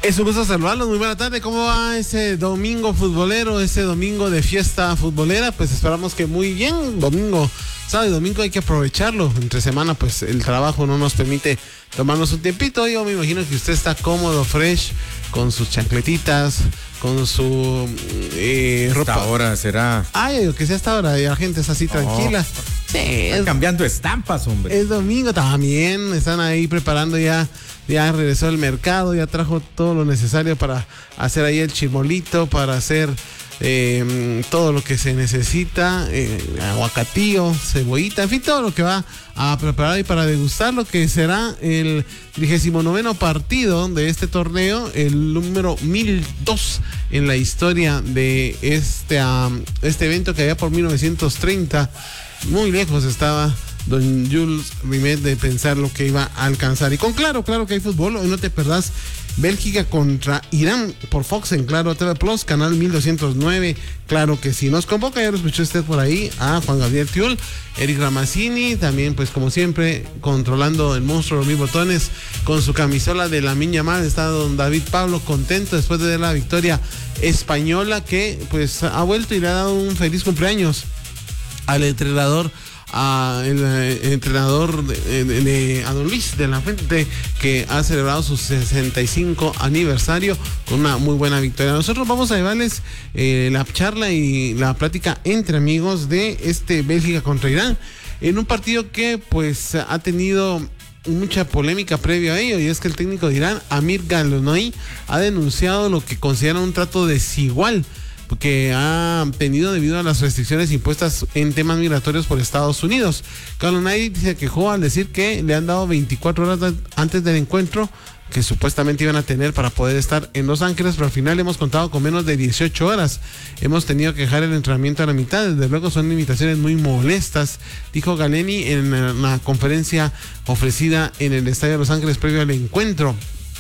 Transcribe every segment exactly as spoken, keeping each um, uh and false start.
Es un gusto saludarlos, muy buena tarde. ¿Cómo va ese domingo futbolero, ese domingo de fiesta futbolera? Pues esperamos que muy bien. Domingo, sábado y domingo hay que aprovecharlo. Entre semana pues el trabajo no nos permite tomarnos un tiempito. Yo me imagino que usted está cómodo, fresh, con sus chancletitas, con su eh, ropa. Esta hora será. Ay, que sea esta hora, y la gente está así tranquila. Oh, sí, es, cambiando estampas, hombre. Es domingo también, están ahí preparando ya. Ya regresó al mercado, ya trajo todo lo necesario para hacer ahí el chimolito, para hacer eh, todo lo que se necesita, eh, aguacatillo, cebollita, en fin, todo lo que va a preparar y para degustar lo que será el trigésimo noveno partido de este torneo, el número mil dos en la historia de este, um, este evento que había por mil novecientos treinta. Muy lejos estaba don Jules Rimet de pensar lo que iba a alcanzar. Y con Claro, claro que hay fútbol. Hoy no te perdás Bélgica contra Irán por Fox en Claro T V Plus, canal mil doscientos nueve. Claro que sí. Nos convoca, ya lo escuchó usted por ahí, a Juan Gabriel Tiul, Eric Ramazzini, también pues como siempre controlando el monstruo de los mil botones con su camisola de Lamine Yamal. Está don David Pablo contento después de la victoria española, que pues ha vuelto y le ha dado un feliz cumpleaños al entrenador, a el, el entrenador de, de, de a don Luis de la Fuente, que ha celebrado su sesenta y cinco aniversario con una muy buena victoria. Nosotros vamos a llevarles eh, la charla y la plática entre amigos de este Bélgica contra Irán, en un partido que pues ha tenido mucha polémica previo a ello, y es que el técnico de Irán, Amir Galonoy, ha denunciado lo que considera un trato desigual que ha tenido debido a las restricciones impuestas en temas migratorios por Estados Unidos. Galonoy se quejó al decir que le han dado veinticuatro horas antes del encuentro que supuestamente iban a tener para poder estar en Los Ángeles, pero al final hemos contado con menos de dieciocho horas. Hemos tenido que dejar el entrenamiento a la mitad. Desde luego son limitaciones muy molestas, dijo Galeni en una conferencia ofrecida en el Estadio de Los Ángeles previo al encuentro.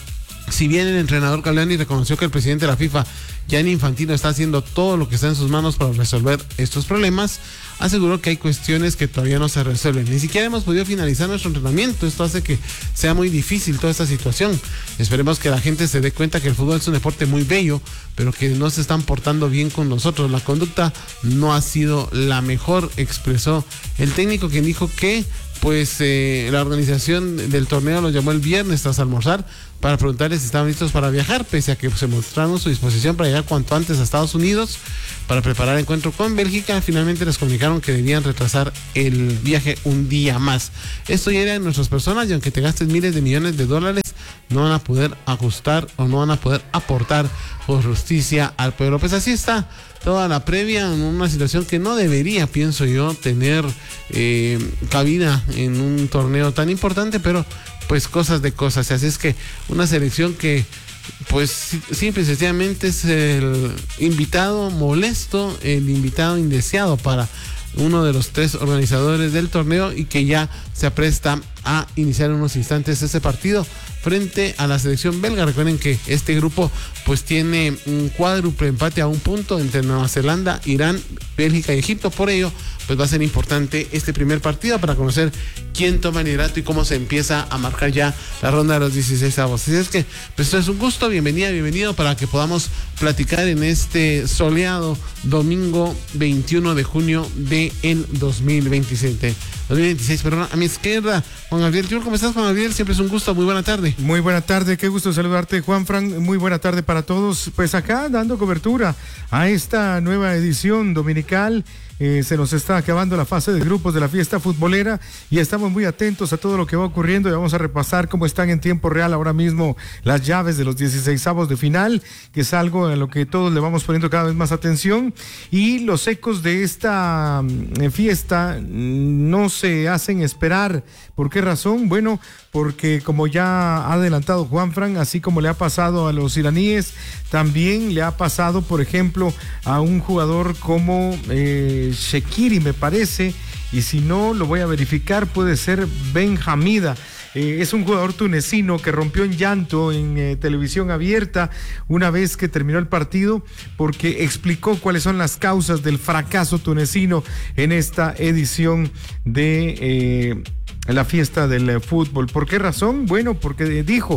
Si bien el entrenador Galeni reconoció que el presidente de la FIFA, Gianni Infantino, está haciendo todo lo que está en sus manos para resolver estos problemas, aseguró que hay cuestiones que todavía no se resuelven. Ni siquiera hemos podido finalizar nuestro entrenamiento. Esto hace que sea muy difícil toda esta situación. Esperemos que la gente se dé cuenta que el fútbol es un deporte muy bello, pero que no se están portando bien con nosotros. La conducta no ha sido la mejor, expresó el técnico, quien dijo que pues eh, la organización del torneo los llamó el viernes tras almorzar para preguntarles si estaban listos para viajar, pese a que se mostraron su disposición para llegar cuanto antes a Estados Unidos para preparar el encuentro con Bélgica. Finalmente les comunicaron que debían retrasar el viaje un día más. Esto hiere a nuestras personas, y aunque te gastes miles de millones de dólares, no van a poder ajustar o no van a poder aportar por justicia al pueblo. Pues así está toda la previa, en una situación que no debería, pienso yo, tener eh, cabida en un torneo tan importante, pero pues cosas de cosas. Así es que una selección que pues simple y sencillamente es el invitado molesto, el invitado indeseado para uno de los tres organizadores del torneo, y que ya se apresta a iniciar en unos instantes ese partido frente a la selección belga. Recuerden que este grupo pues tiene un cuádruple empate a un punto entre Nueva Zelanda, Irán, Bélgica y Egipto. Por ello pues va a ser importante este primer partido para conocer quién toma el liderato y cómo se empieza a marcar ya la ronda de los dieciséis avos. Así es que pues esto es un gusto, bienvenida, bienvenido para que podamos platicar en este soleado domingo veintiuno de junio de el dos mil veintisiete. dos mil veintiséis, perdón. A mi izquierda, Juan Gabriel Tiul. ¿Cómo estás, Juan Gabriel? Siempre es un gusto, muy buena tarde. Muy buena tarde, qué gusto saludarte, Juan Fran. Muy buena tarde para todos. Pues acá dando cobertura a esta nueva edición dominical. Eh, se nos está acabando la fase de grupos de la fiesta futbolera y estamos muy atentos a todo lo que va ocurriendo, y vamos a repasar cómo están en tiempo real ahora mismo las llaves de los dieciseisavos de final, que es algo a lo que todos le vamos poniendo cada vez más atención. Y los ecos de esta eh, fiesta no se hacen esperar. ¿Por qué razón? Bueno, porque como ya ha adelantado Juanfran, así como le ha pasado a los iraníes, también le ha pasado, por ejemplo, a un jugador como eh, Shaqiri, me parece, y si no lo voy a verificar, puede ser Ben Hamida. Eh, es un jugador tunecino que rompió en llanto en eh, televisión abierta una vez que terminó el partido, porque explicó cuáles son las causas del fracaso tunecino en esta edición de eh, la fiesta del eh, fútbol. ¿Por qué razón? Bueno, porque dijo,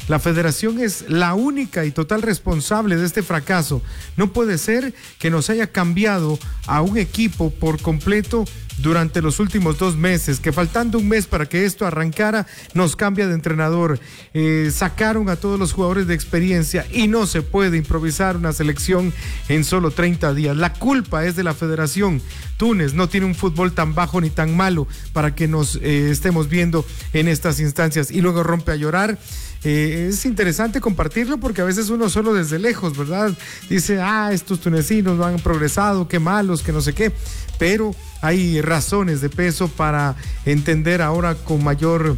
La federación es la única y total responsable de este fracaso. No puede ser que nos haya cambiado a un equipo por completo durante los últimos dos meses, que faltando un mes para que esto arrancara, nos cambia de entrenador. Eh, sacaron a todos los jugadores de experiencia y no se puede improvisar una selección en solo treinta días. La culpa es de la federación. Túnez no tiene un fútbol tan bajo ni tan malo para que nos eh, estemos viendo en estas instancias, y luego rompe a llorar. Eh, es interesante compartirlo porque a veces uno solo desde lejos, ¿verdad? Dice, ah, estos tunecinos no han progresado, qué malos, que no sé qué, pero hay razones de peso para entender ahora con mayor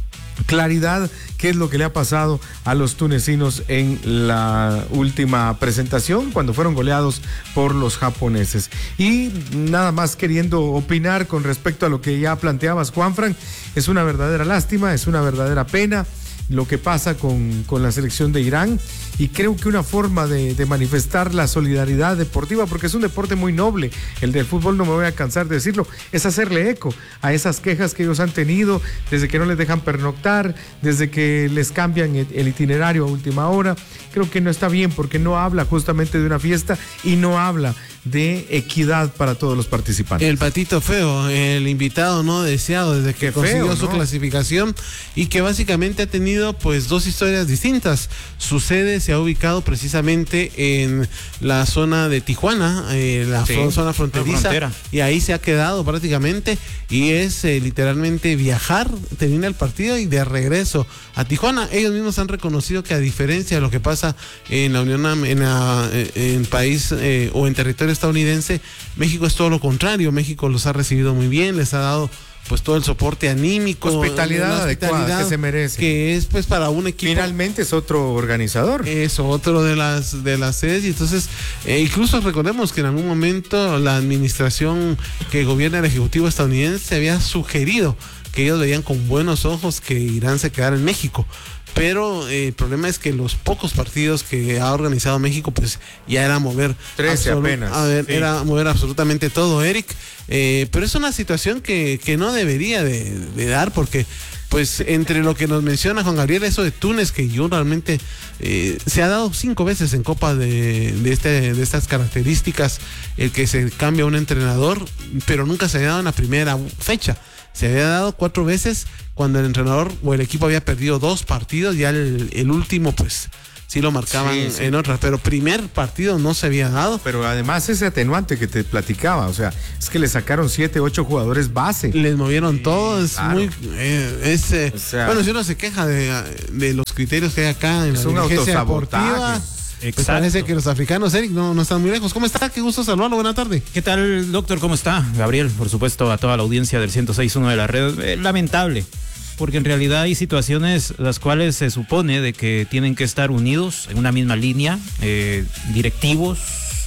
claridad qué es lo que le ha pasado a los tunecinos en la última presentación cuando fueron goleados por los japoneses. Y nada más queriendo opinar con respecto a lo que ya planteabas, Juanfran, es una verdadera lástima, es una verdadera pena lo que pasa con, con la selección de Irán, y creo que una forma de, de manifestar la solidaridad deportiva, porque es un deporte muy noble, el del fútbol, no me voy a cansar de decirlo, es hacerle eco a esas quejas que ellos han tenido desde que no les dejan pernoctar, desde que les cambian el, el itinerario a última hora. Creo que no está bien porque no habla justamente de una fiesta y no habla de equidad para todos los participantes. El patito feo, el invitado no deseado desde que Qué consiguió feo, su ¿no? clasificación, y que básicamente ha tenido pues dos historias distintas. Su sede se ha ubicado precisamente en la zona de Tijuana, eh, la Sí, fron- zona fronteriza, frontera. y ahí se ha quedado prácticamente, y es eh, literalmente viajar, termina el partido y de regreso a Tijuana. Ellos mismos han reconocido que, a diferencia de lo que pasa en la Unión, Am- en, la, eh, en país eh, o en territorio estadounidense, México es todo lo contrario. México los ha recibido muy bien, les ha dado pues todo el soporte anímico, Hospitalidad la adecuada que se merece. que es pues para un equipo. Finalmente es otro organizador. Es otro de las de las sedes, y entonces eh, incluso recordemos que en algún momento la administración que gobierna el Ejecutivo estadounidense había sugerido que ellos veían con buenos ojos que Irán se quedara en México. Pero eh, el problema es que los pocos partidos que ha organizado México, pues ya era mover trece absolu- apenas. A ver, Sí. era mover absolutamente todo, Eric. Eh, pero es una situación que, que no debería de, de dar, porque pues entre lo que nos menciona Juan Gabriel, eso de Túnez, que yo realmente eh, se ha dado cinco veces en Copa de, de, este, de estas características, el que se cambia un entrenador, pero nunca se había dado en la primera fecha. Se había dado cuatro veces cuando el entrenador o el equipo había perdido dos partidos, ya el, el último pues sí lo marcaban Sí, sí. en otras, pero primer partido no se había dado. Pero además ese atenuante que te platicaba, o sea, es que le sacaron siete, ocho jugadores base. Les movieron todo, es claro. muy... eh, es, eh, O sea, bueno, si uno se queja de, de los criterios que hay acá en es la un dirigencia autosabotaje. deportiva, pues Exacto. parece que los africanos, Eric, no, no están muy lejos. ¿Cómo está? Qué gusto saludarlo, buena tarde. ¿Qué tal, doctor? ¿Cómo está? Gabriel, por supuesto, a toda la audiencia del ciento seis punto uno de la red. Eh, lamentable, porque en realidad hay situaciones las cuales se supone de que tienen que estar unidos en una misma línea, eh, directivos,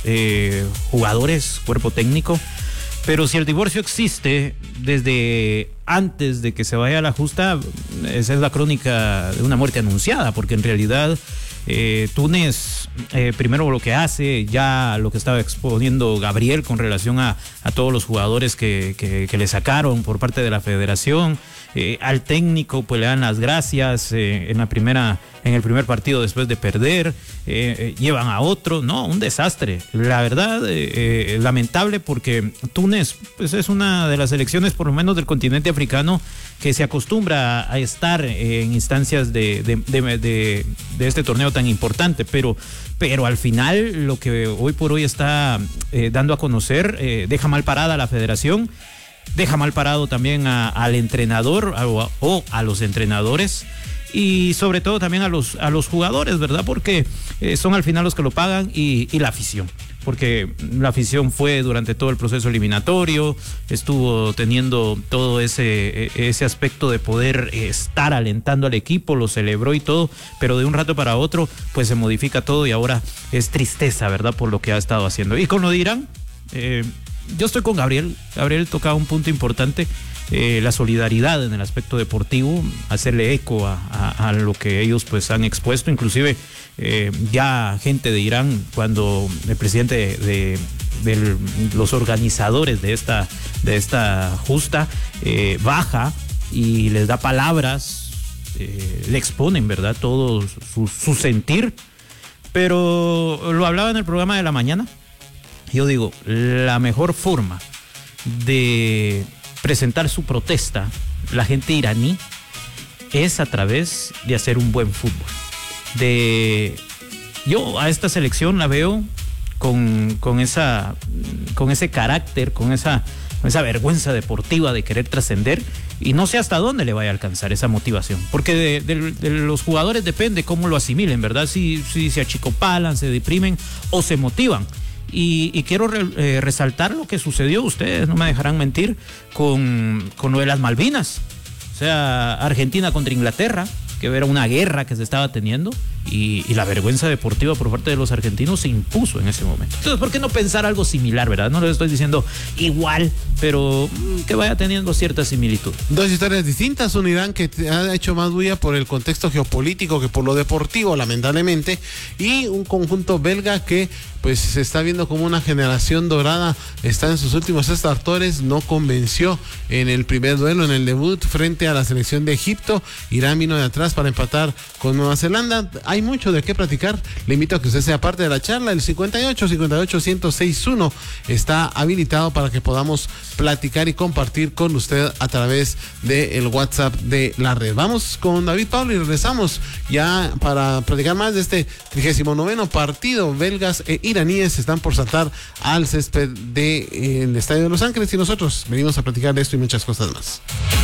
eh, jugadores, cuerpo técnico. Pero si el divorcio existe desde antes de que se vaya a la justa, esa es la crónica de una muerte anunciada, porque en realidad eh, Túnez, eh, primero lo que hace, ya lo que estaba exponiendo Gabriel con relación a, a todos los jugadores que, que, que le sacaron por parte de la federación, eh, al técnico pues le dan las gracias eh, en la primera, en el primer partido después de perder, eh, eh, llevan a otro, no, un desastre, la verdad, eh, eh, lamentable, porque Túnez pues es una de las selecciones por lo menos del continente africano que se acostumbra a estar en instancias de, de, de, de, de este torneo tan importante, pero, pero al final lo que hoy por hoy está eh, dando a conocer eh, deja mal parada a la federación, deja mal parado también a, al entrenador o a, o a los entrenadores, y sobre todo también a los, a los jugadores, ¿verdad? Porque eh, son al final los que lo pagan, y, y la afición. Porque la afición fue durante todo el proceso eliminatorio, estuvo teniendo todo ese, ese aspecto de poder estar alentando al equipo, lo celebró y todo, pero de un rato para otro pues se modifica todo y ahora es tristeza, ¿verdad? Por lo que ha estado haciendo. Y con lo de Irán, eh, yo estoy con Gabriel, Gabriel tocaba un punto importante, eh, la solidaridad en el aspecto deportivo, hacerle eco a, a, a lo que ellos pues han expuesto, inclusive eh, ya gente de Irán, cuando el presidente de, de, de los organizadores de esta, de esta justa eh, baja y les da palabras eh, le exponen, ¿verdad? Todo su, su sentir. Pero lo hablaba en el programa de la mañana. Yo digo, la mejor forma de presentar su protesta, la gente iraní, es a través de hacer un buen fútbol. De, yo a esta selección la veo con, con, esa, con ese carácter, con esa, con esa vergüenza deportiva de querer trascender, y no sé hasta dónde le vaya a alcanzar esa motivación, porque de, de, de los jugadores depende cómo lo asimilen, ¿verdad? Si, si se achicopalan, se deprimen o se motivan. Y, y quiero re, eh, resaltar lo que sucedió, ustedes no me dejarán mentir, con, con lo de las Malvinas. O sea, Argentina contra Inglaterra, que era una guerra que se estaba teniendo, y, y la vergüenza deportiva por parte de los argentinos se impuso en ese momento. Entonces, ¿por qué no pensar algo similar, verdad? No les estoy diciendo igual, pero mmm, que vaya teniendo cierta similitud. Dos historias distintas, un Irán que ha hecho más bulla por el contexto geopolítico que por lo deportivo, lamentablemente, y un conjunto belga que pues se está viendo como una generación dorada, está en sus últimos startores, no convenció en el primer duelo, en el debut frente a la selección de Egipto. Irán vino de atrás para empatar con Nueva Zelanda. Hay mucho de qué platicar, le invito a que usted sea parte de la charla. El cincuenta y ocho, cincuenta y ocho, ciento seis uno está habilitado para que podamos platicar y compartir con usted a través del WhatsApp de la red. Vamos con David Pablo y regresamos ya para platicar más de este trigésimo noveno partido. Belgas e iraníes están por saltar al césped del estadio de Los Ángeles, y nosotros venimos a platicar de esto y muchas cosas más.